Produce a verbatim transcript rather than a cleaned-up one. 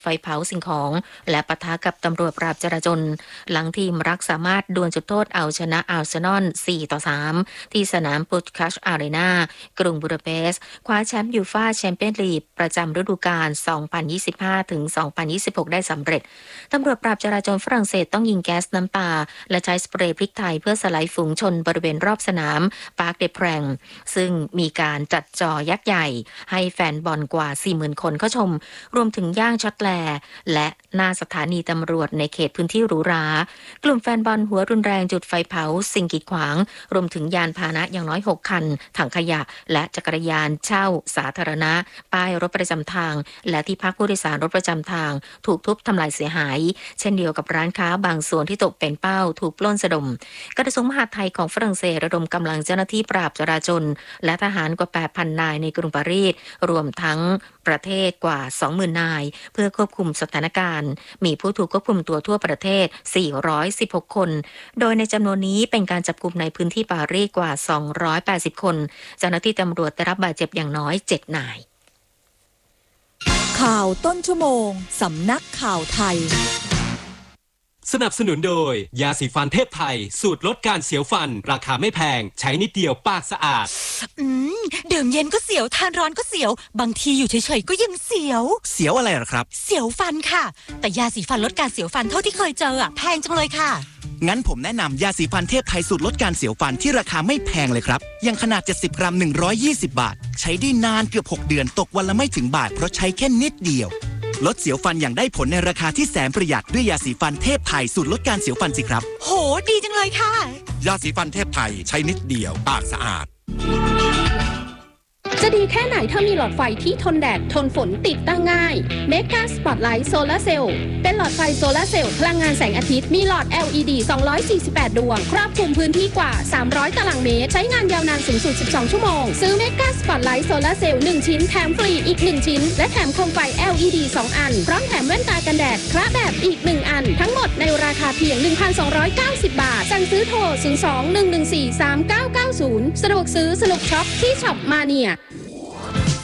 ไฟเผาสิ่งของและปะทะกับตำรวจปราบจราจรหลังทีมรักสามารถดวลจุดโทษเอาชนะอาร์เซนอล สี่ต่อสาม ที่สนามปุชคัชอารีนากรุงบูดาเปสต์คว้าแชมป์ยูฟ่าแชมเปี้ยนลีกประจำฤดูกาล สองพันยี่สิบห้าถึงสองพันยี่สิบหก ได้สำเร็จตำรวจปราบจราจรฝรั่งเศสต้องยิงแก๊สน้ำตาและใช้สเปรย์พริกไทยเพื่อสลายฝูงชนบริเวณรอบสนามปาร์คเดแพรงซึ่งมีการจัดจอยักษ์ใหญ่ให้แฟนบอลกว่า สี่หมื่น คนเข้าชมรวมถึงย่างช็อตแลและหน้าสถานีตำรวจในเขตพื้นที่หรูหรากลุ่มแฟนบอลหัวรุนแรงจุดไฟเผาสิ่งกีดขวางรวมถึงยานพาหนะอย่างน้อยหกคันถังขยะและจักรยานเช่าสาธารณะป้ายรถประจำทางและที่พักผู้โดยสารรถประจำทางถูกทุบทำลายเสียหายเช่นเดียวกับร้านค้าบางส่วนที่ตกเป็นเป้าถูกปล้นสะดมกระทรวงมหาดไทยของฝรั่งเศสระดมกำลังเจ้าหน้าที่ปราบจราจรและทหารกว่า แปดพัน นายในกรุงปารีสรวมทั้งประเทศกว่า สองหมื่น นายเพื่อควบคุมสถานการณ์มีผู้ถูกควบคุมตัวทั่วประเทศสี่ร้อยสิบหกคนโดยในจำนวนนี้เป็นการจับกุมในพื้นที่ปารีสกว่าสองร้อยแปดสิบคนเจ้าหน้าที่ตำรวจได้รับบาดเจ็บอย่างน้อยเจ็ดนายข่าวต้นชั่วโมงสำนักข่าวไทยสนับสนุนโดยยาสีฟันเทพไทยสูตรลดการเสียวฟันราคาไม่แพงใช้นิดเดียวปากสะอาดอืมดื่มเย็นก็เสียวทานร้อนก็เสียวบางทีอยู่เฉยๆก็ยังเสียวเสียวอะไรหรอครับเสียวฟันค่ะแต่ยาสีฟันลดการเสียวฟันเท่าที่เคยเจออ่ะแพงจังเลยค่ะงั้นผมแนะนำยาสีฟันเทพไทยสูตรลดการเสียวฟันที่ราคาไม่แพงเลยครับยังขนาดเจ็ดสิบกรัมหนึ่งร้อยยี่สิบบาทใช้ได้นานเกือบหกเดือนตกวันละไม่ถึงบาทเพราะใช้แค่นิดเดียวลดเสียวฟันอย่างได้ผลในราคาที่แสนประหยัดด้วยยาสีฟันเทพไทยสูตรลดการเสียวฟันสิครับโหดีจังเลยค่ะยาสีฟันเทพไทยใช้นิดเดียวปากสะอาดจะดีแค่ไหนถ้ามีหลอดไฟที่ทนแดดทนฝนติดตั้งง่าย Mega Spotlight Solar Cell เป็นหลอดไฟโซลาร์เซลล์พลังงานแสงอาทิตย์มีหลอด แอล อี ดี สองร้อยสี่สิบแปด ดวงครอบคลุมพื้นที่กว่าสามร้อยตารางเมตรใช้งานยาวนานสูงสุดสิบสองชั่วโมงซื้อ Mega Spotlight Solar Cell หนึ่งชิ้นแถมฟรีอีกหนึ่งชิ้นและแถมโคมไฟ แอล อี ดี สองอันพร้อมแถมแว่นตากันแดดคระแบบอีกหนึ่งอันทั้งหมดในราคาเพียง หนึ่งพันสองร้อยเก้าสิบ บาทสั่งซื้อโทรศูนย์ สอง หนึ่ง หนึ่ง สี่ สาม เก้า เก้า ศูนย์สะดวกซื้อสนุกช็อปที่ช็อปมาเนีย